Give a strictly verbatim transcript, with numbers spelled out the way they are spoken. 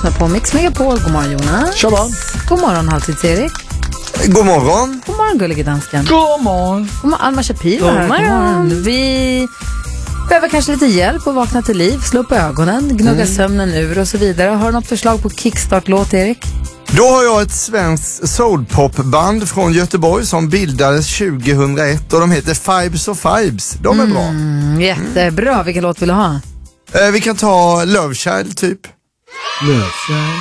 lyssnar på Mix Megapol. God morgon, Jonas. Tjaba. God morgon, Halvtids-Erik. God morgon. God morgon, gullige dansken. God morgon. God morgon, Alma Shapiro här. God morgon. Vi behöver kanske lite hjälp att vakna till liv, slå upp ögonen, gnugga mm. sömnen ur och så vidare. Har du något förslag på kickstart-låt, Erik? Då har jag ett svenskt soulpopband från Göteborg som bildades tjugohundraett och de heter Fibes och Fibes. De är mm, bra. Jättebra. Vilken låt vill du ha? Eh, vi kan ta Love Child typ. Love Child.